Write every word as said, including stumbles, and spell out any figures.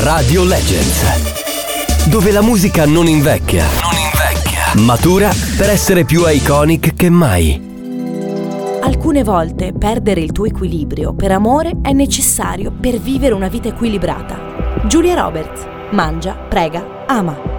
Radio Legends, dove la musica non invecchia, non invecchia, matura per essere più iconic che mai. Alcune volte perdere il tuo equilibrio per amore è necessario per vivere una vita equilibrata. Giulia Roberts, mangia, prega, ama.